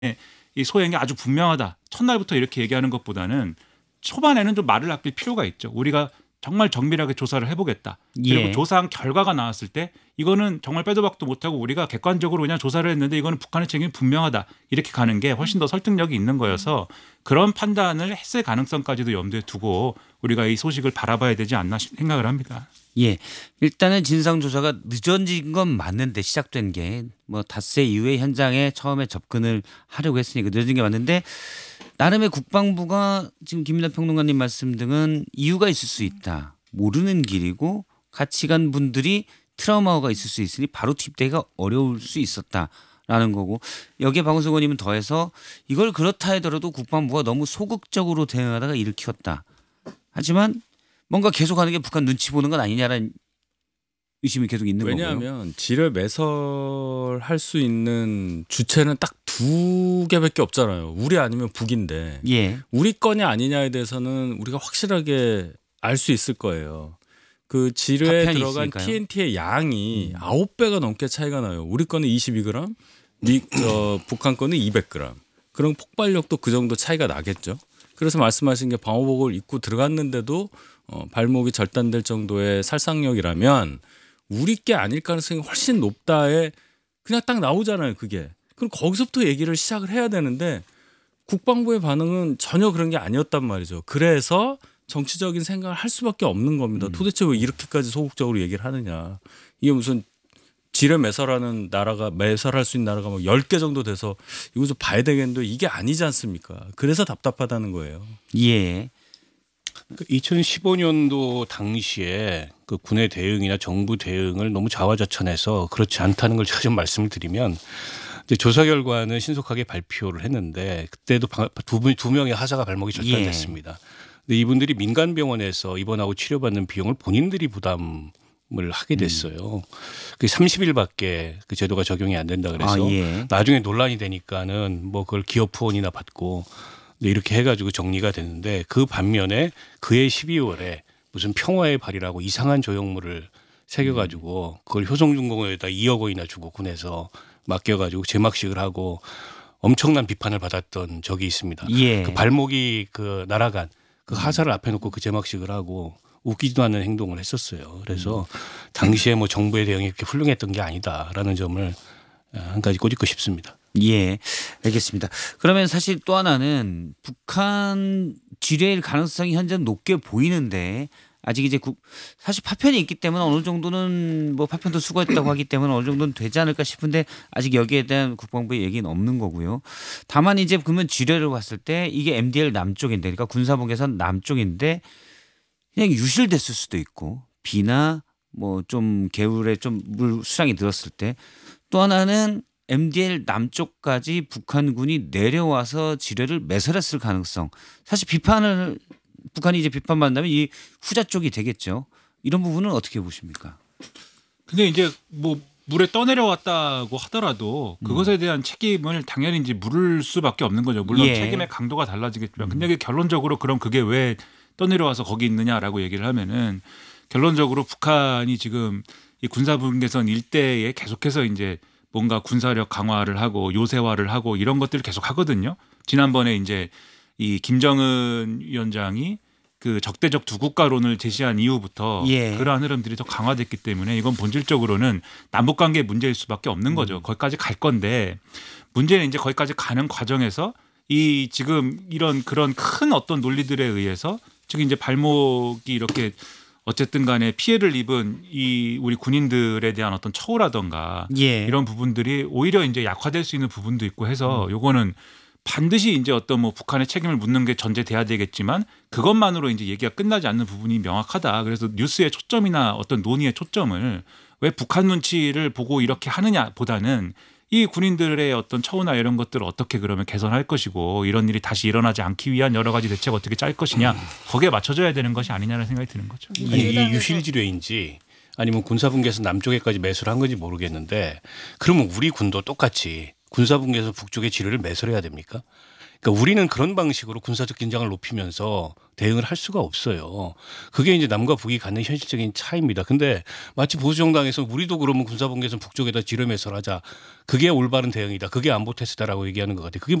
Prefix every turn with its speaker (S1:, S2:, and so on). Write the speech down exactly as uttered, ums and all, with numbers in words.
S1: 이 소행이 아주 분명하다. 첫날부터 이렇게 얘기하는 것보다는 초반에는 좀 말을 아낄 필요가 있죠. 우리가 정말 정밀하게 조사를 해보겠다. 그리고
S2: 예.
S1: 조사한 결과가 나왔을 때 이거는 정말 빼도 박도 못하고 우리가 객관적으로 그냥 조사를 했는데 이거는 북한의 책임이 분명하다. 이렇게 가는 게 훨씬 더 설득력이 있는 거여서 그런 판단을 했을 가능성까지도 염두에 두고 우리가 이 소식을 바라봐야 되지 않나 생각을 합니다.
S2: 예. 일단은 진상조사가 늦어진 건 맞는데 시작된 게 뭐 닷새 이후에 현장에 처음에 접근을 하려고 했으니까 늦어진 게 맞는데 나름의 국방부가 지금 김민하 평론가님 말씀 등은 이유가 있을 수 있다. 모르는 길이고 같이 간 분들이 트라우마가 있을 수 있으니 바로 투입되기가 어려울 수 있었다라는 거고 여기에 박원석 의원님은 더해서 이걸 그렇다 하더라도 국방부가 너무 소극적으로 대응하다가 일으켰다. 하지만 뭔가 계속하는 게 북한 눈치 보는 건 아니냐라는 의심이 계속 있는 거고요.
S3: 왜냐하면 지뢰 매설할 수 있는 주체는 딱 두 개밖에 없잖아요. 우리 아니면 북인데
S2: 예.
S3: 우리 건이 아니냐에 대해서는 우리가 확실하게 알 수 있을 거예요. 그 지뢰에
S2: 파편이
S3: 들어간
S2: 있으니까요.
S3: 티엔티의 양이 아홉 배가 넘게 차이가 나요. 우리 거는 이십이 그램, 미, 어, 북한 거는 이백 그램. 그럼 폭발력도 그 정도 차이가 나겠죠. 그래서 말씀하신 게 방호복을 입고 들어갔는데도 어, 발목이 절단될 정도의 살상력이라면 우리 게 아닐 가능성이 훨씬 높다에 그냥 딱 나오잖아요. 그게. 그럼 거기서부터 얘기를 시작을 해야 되는데 국방부의 반응은 전혀 그런 게 아니었단 말이죠. 그래서 정치적인 생각을 할 수밖에 없는 겁니다.
S2: 음.
S3: 도대체 왜 이렇게까지 소극적으로 얘기를 하느냐. 이게 무슨 지뢰 매설하는 나라가 매설할 수 있는 나라가 뭐 열 개 정도 돼서 이것을 봐야 되겠는데 이게 아니지 않습니까? 그래서 답답하다는 거예요.
S2: 예.
S4: 이천십오 년도 당시에 그 군의 대응이나 정부 대응을 너무 자화자찬해서 그렇지 않다는 걸 제가 좀 말씀을 드리면 이제 조사 결과는 신속하게 발표를 했는데 그때도 두, 분, 두 명의 하사가 발목이 절단됐습니다. 근데 이분들이 민간 병원에서 입원하고 치료받는 비용을 본인들이 부담 을 하게 됐어요. 그 삼십 일밖에 그 제도가 적용이 안 된다 그래서
S2: 아, 예.
S4: 나중에 논란이 되니까는 뭐 그걸 기업 후원이나 받고 이렇게 해가지고 정리가 됐는데 그 반면에 그해 십이월에 무슨 평화의 발이라고 이상한 조형물을 새겨가지고 그걸 효성중공업에다 이억 원이나 주고 군에서 맡겨가지고 제막식을 하고 엄청난 비판을 받았던 적이 있습니다.
S2: 예.
S4: 그 발목이 그 날아간 그 하사를 앞에 놓고 그 제막식을 하고 웃기지도 않는 행동을 했었어요. 그래서 당시에 뭐 정부의 대응이 그렇게 훌륭했던 게 아니다라는 점을 한 가지 꼬집고 싶습니다.
S2: 예, 알겠습니다. 그러면 사실 또 하나는 북한 지뢰일 가능성이 현재는 높게 보이는데 아직 이제 국, 사실 파편이 있기 때문에 어느 정도는 뭐 파편도 수거했다고 하기 때문에 어느 정도는 되지 않을까 싶은데 아직 여기에 대한 국방부의 얘기는 없는 거고요. 다만 이제 그러면 지뢰를 봤을 때 이게 엠디엘 남쪽인데 그러니까 군사복에선 남쪽인데 그냥 유실됐을 수도 있고 비나 뭐 좀 개울에 좀 물 수량이 늘었을 때 또 하나는 엠디엘 남쪽까지 북한군이 내려와서 지뢰를 매설했을 가능성. 사실 비판을 북한이 이제 비판받는다면 이 후자 쪽이 되겠죠. 이런 부분은 어떻게 보십니까?
S1: 근데 이제 뭐 물에 떠내려왔다고 하더라도 그것에 대한 책임을 당연히 이제 물을 수밖에 없는 거죠. 물론
S2: 예.
S1: 책임의 강도가 달라지겠지만 근데 이게 결론적으로 그럼 그게 왜 떠내려와서 거기 있느냐라고 얘기를 하면은 결론적으로 북한이 지금 이 군사분계선 일대에 계속해서 이제 뭔가 군사력 강화를 하고 요새화를 하고 이런 것들을 계속 하거든요. 지난번에 이제 이 김정은 위원장이 그 적대적 두 국가론을 제시한 이후부터
S2: 예.
S1: 그러한 흐름들이 더 강화됐기 때문에 이건 본질적으로는 남북 관계 문제일 수밖에 없는 거죠.
S2: 음.
S1: 거기까지 갈 건데 문제는 이제 거기까지 가는 과정에서 이 지금 이런 그런 큰 어떤 논리들에 의해서 즉 이제 발목이 이렇게 어쨌든 간에 피해를 입은 이 우리 군인들에 대한 어떤 처우라든가
S2: 예.
S1: 이런 부분들이 오히려 이제 약화될 수 있는 부분도 있고 해서 요거는 반드시 이제 어떤 뭐 북한의 책임을 묻는 게 전제돼야 되겠지만 그것만으로 이제 얘기가 끝나지 않는 부분이 명확하다. 그래서 뉴스의 초점이나 어떤 논의의 초점을 왜 북한 눈치를 보고 이렇게 하느냐 보다는 이 군인들의 어떤 처우나 이런 것들을 어떻게 그러면 개선할 것이고 이런 일이 다시 일어나지 않기 위한 여러 가지 대책 어떻게 짤 것이냐 거기에 맞춰줘야 되는 것이 아니냐는 생각이 드는 거죠.
S4: 아니, 이 유실지뢰인지 아니면 군사분계선 남쪽에까지 매설한 건지 모르겠는데 그러면 우리 군도 똑같이 군사분계선 북쪽에 지뢰를 매설해야 됩니까? 그러니까 우리는 그런 방식으로 군사적 긴장을 높이면서 대응을 할 수가 없어요. 그게 이제 남과 북이 갖는 현실적인 차이입니다. 근데 마치 보수정당에서 우리도 그러면 군사분계선 북쪽에다 지름 해설하자. 그게 올바른 대응이다. 그게 안보 테스트다라고 얘기하는 것 같아요. 그게